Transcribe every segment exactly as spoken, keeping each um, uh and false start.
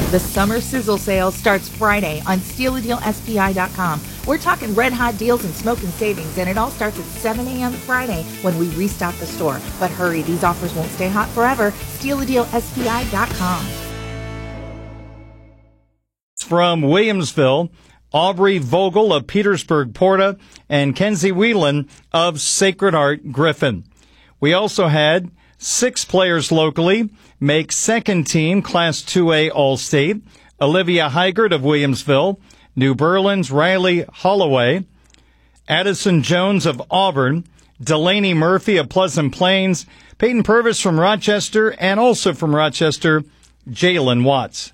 The summer sizzle sale starts Friday on steal a deal S P I dot com. We're talking red hot deals and smoking savings, and it all starts at seven a.m. Friday when we restock the store. But hurry, these offers won't stay hot forever. steal a deal S P I dot com. From Williamsville, Aubrey Vogel of Petersburg Porta and Kenzie Whelan of Sacred Heart Griffin. We also had six players locally make second team Class two A All-State. Olivia Heigert of Williamsville, New Berlin's Riley Holloway, Addison Jones of Auburn, Delaney Murphy of Pleasant Plains, Peyton Purvis from Rochester, and also from Rochester, Jalen Watts.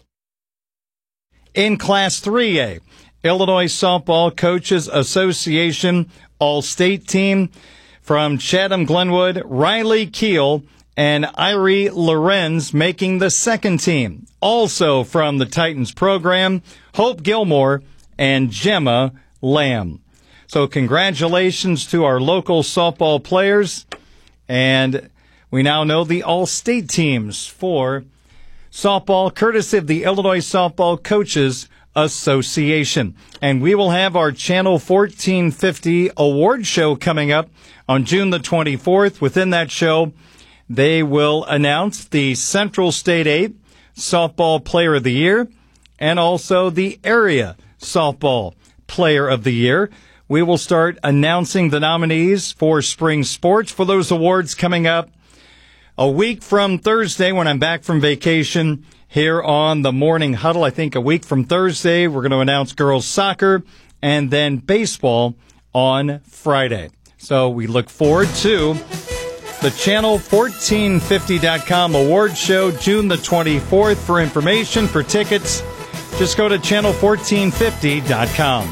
In Class three A, Illinois Softball Coaches Association All-State Team from Chatham-Glenwood, Riley Keel and Irie Lorenz making the second team. Also from the Titans program, Hope Gilmore and Gemma Lamb. So congratulations to our local softball players. And we now know the all-state teams for softball, courtesy of the Illinois Softball Coaches Association. And we will have our Channel fourteen fifty award show coming up on June the twenty-fourth. Within that show, they will announce the Central State eight Softball Player of the Year and also the Area Softball Player of the Year. We will start announcing the nominees for spring sports for those awards coming up a week from Thursday when I'm back from vacation here on the Morning Huddle. I think a week from Thursday, we're going to announce girls soccer and then baseball on Friday. So we look forward to the Channel fourteen fifty dot com award show June the twenty-fourth. For information, for tickets, just go to channel fourteen fifty dot com.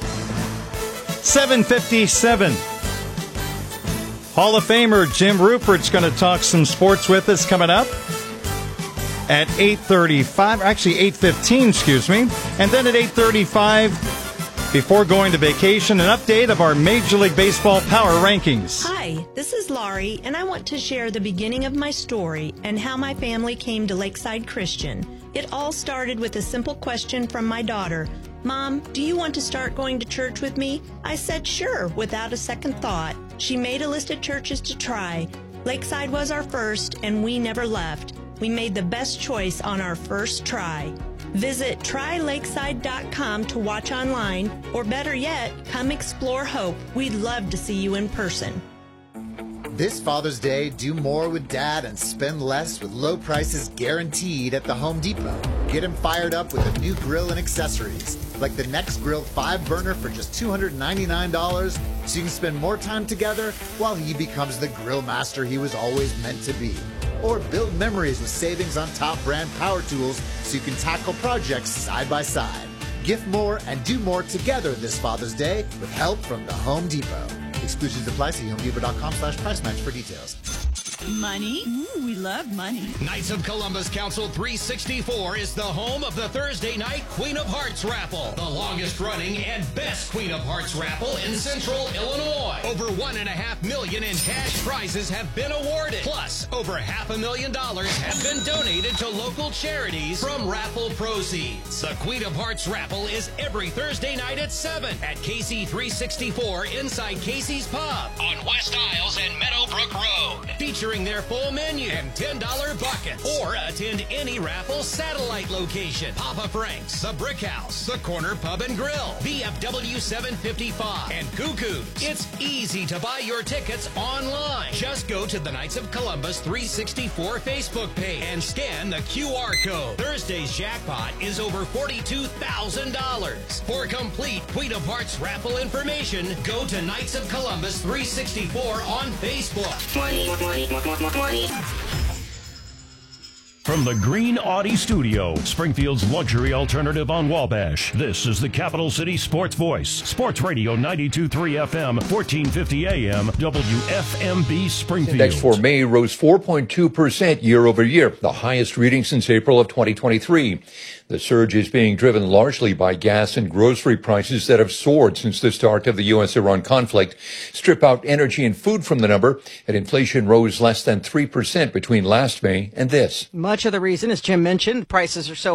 seven fifty-seven. Hall of Famer Jim Rupert's going to talk some sports with us coming up at eight thirty-five, actually eight fifteen, excuse me. And then at eight thirty-five, before going to vacation, an update of our Major League Baseball power rankings. Hi, this is Laurie, and I want to share the beginning of my story and how my family came to Lakeside Christian. It all started with a simple question from my daughter. Mom, do you want to start going to church with me? I said sure, without a second thought. She made a list of churches to try. Lakeside was our first, and we never left. We made the best choice on our first try. Visit try lakeside dot com to watch online, or better yet, come explore Hope. We'd love to see you in person. This Father's Day, do more with Dad and spend less with low prices guaranteed at the Home Depot. Get him fired up with a new grill and accessories, like the Next Grill five burner for just two hundred ninety-nine dollars, so you can spend more time together while he becomes the grill master he was always meant to be. Or build memories with savings on top brand power tools so you can tackle projects side by side. Gift more and do more together this Father's Day with help from the Home Depot. Exclusions apply. See home depot dot com slash price match for details. Money? Ooh, we love money. Knights of Columbus Council three sixty-four is the home of the Thursday night Queen of Hearts raffle, the longest running and best Queen of Hearts raffle in Central Illinois. Over one and a half million in cash prizes have been awarded. Plus, over half a million dollars have been donated to local charities from raffle proceeds. The Queen of Hearts raffle is every Thursday night at seven at K C three sixty-four inside Casey's Pub on West Isles and Meadowbrook Road. Featuring their full menu and ten dollar buckets. Or attend any raffle satellite location. Papa Frank's, the Brick House, the Corner Pub and Grill, B F W seven fifty-five, and Cuckoo's. It's easy to buy your tickets online. Just go to the Knights of Columbus three sixty-four Facebook page and scan the Q R code. Thursday's jackpot is over forty-two thousand dollars. For complete Queen of Hearts raffle information, go to Knights of Columbus three sixty-four on Facebook. From the Green Audi Studio, Springfield's luxury alternative on Wabash, this is the Capital City Sports Voice. Sports Radio ninety-two point three F M, fourteen fifty A M, W F M B Springfield. Index for May rose four point two percent year over year, the highest reading since April of twenty twenty-three. The surge is being driven largely by gas and grocery prices that have soared since the start of the U S Iran conflict. Strip out energy and food from the number, and inflation rose less than three percent between last May and this. Much of the reason, as Jim mentioned, prices are so